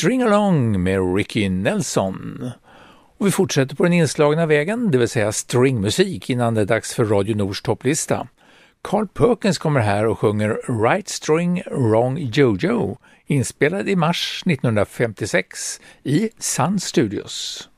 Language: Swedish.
String Along med Ricky Nelson. Och vi fortsätter på den inslagna vägen, det vill säga stringmusik, innan det är dags för Radio Nords topplista. Carl Perkins kommer här och sjunger Right String Wrong Jojo, inspelad i mars 1956 i Sun Studios.